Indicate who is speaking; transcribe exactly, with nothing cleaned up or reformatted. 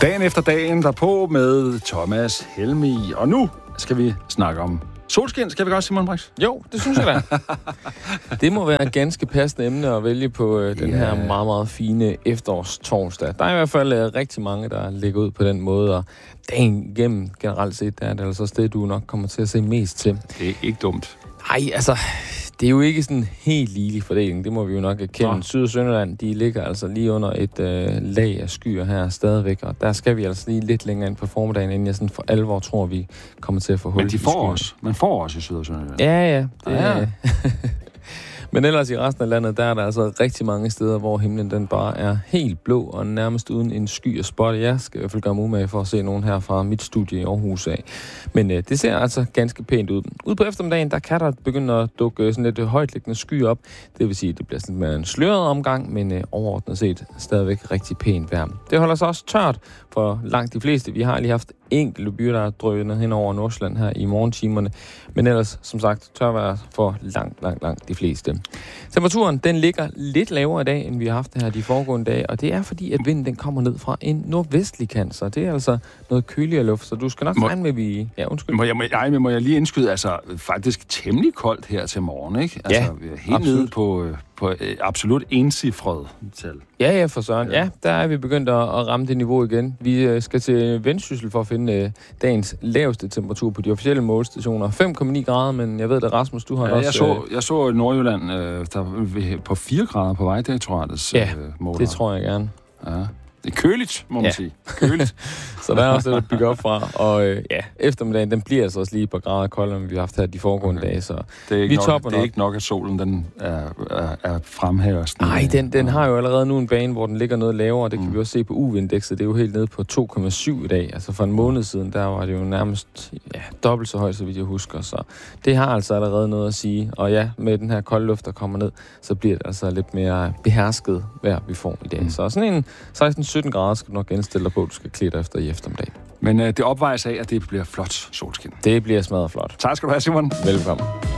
Speaker 1: Dagen efter dagen derpå med Thomas Helmig. Og nu skal vi snakke om solskin. Skal vi godt, Simon Brix?
Speaker 2: Jo, det synes jeg da. Det må være et ganske passende emne at vælge på øh, den yeah. her meget, meget fine efterårstorsdag. Der er i hvert fald øh, rigtig mange, der ligger ud på den måde, og dagen igennem generelt set, der er det altså det, du nok kommer til at se mest til.
Speaker 1: Det er ikke dumt.
Speaker 2: Nej, altså, det er jo ikke sådan helt ligelig fordeling, det må vi jo nok erkende. Ja. Syd- og Sønderland, de ligger altså lige under et øh, lag af skyer her stadigvæk, og der skal vi altså lige lidt længere ind på formiddagen, inden jeg sådan for alvor tror, vi kommer til at få hul.
Speaker 1: Men de får os. Man får os i Syd- og Sønderland.
Speaker 2: Ja, ja. Det,
Speaker 1: ja.
Speaker 2: Men ellers i resten af landet, der er der altså rigtig mange steder, hvor himlen den bare er helt blå og nærmest uden en sky at spotte. Jeg skal i hvert fald gøre mig umage for at se nogen her fra mit studie i Aarhus af. Men øh, det ser altså ganske pænt ud. Ude på eftermiddagen, der kan der begynde at dukke sådan lidt højtliggende sky op. Det vil sige, at det bliver sådan mere en sløret omgang, men øh, overordnet set stadigvæk rigtig pænt vejr. Det holder sig også tørt for langt de fleste. Vi har lige haft enkelte byer, der er drønet hen over Nordsjælland her i morgentimerne. Men ellers, som sagt, tørvejr for langt, langt, langt de fleste. Temperaturen, den ligger lidt lavere i dag, end vi har haft det her de foregående dage, og det er fordi, at vinden den kommer ned fra en nordvestlig kant, så det er altså noget køligere luft, så du skal nok regne med, at vi... Ja, undskyld.
Speaker 1: Må jeg, må, jeg, må jeg lige indskyde, altså faktisk temmelig koldt her til morgen, ikke? Altså,
Speaker 2: ja,
Speaker 1: vi er helt absolut. Nede på, på øh, absolut encifret tal.
Speaker 2: Ja, ja, for søren. Ja, der er vi begyndt at, at ramme det niveau igen. Vi øh, skal til Vendsyssel for at finde øh, dagens laveste temperatur på de officielle målestationer. fem komma ni grader, men jeg ved at Rasmus, du har
Speaker 1: ja,
Speaker 2: også...
Speaker 1: Jeg så, jeg så i Nordjylland øh, der, på fire grader på vej, det tror jeg, det
Speaker 2: Ja,
Speaker 1: øh, måler.
Speaker 2: det tror jeg gerne.
Speaker 1: Ja. Det er køligt, må man
Speaker 2: ja.
Speaker 1: sige. Køligt.
Speaker 2: Så der er også lidt at bygge op fra. Og øh, ja, eftermiddagen, den bliver altså også lige et par grader koldere, end vi har haft her de foregående okay. dage. Så
Speaker 1: det er ikke
Speaker 2: vi
Speaker 1: nok,
Speaker 2: topper
Speaker 1: det er
Speaker 2: nok.
Speaker 1: ikke nok, at solen den er, er, er fremhævet.
Speaker 2: Nej, den, den har jo allerede nu en bane, hvor den ligger noget lavere. Det kan mm. vi også se på U V-indekset. Det er jo helt nede på to komma syv i dag. Altså for en måned siden, der var det jo nærmest ja, dobbelt så højt, så vidt jeg husker. Så det har altså allerede noget at sige. Og ja, med den her kolde luft, der kommer ned, så bliver det altså lidt mere behersket vejr, vi får i dag. Mm. Så sådan en seksten sytten grader skal du nok indstille dig på, du skal klæde dig efter i eftermiddag.
Speaker 1: Men øh, det opvejes af, at det bliver flot solskin.
Speaker 2: Det bliver smadret flot.
Speaker 1: Tak skal du have, Simon.
Speaker 2: Velkommen.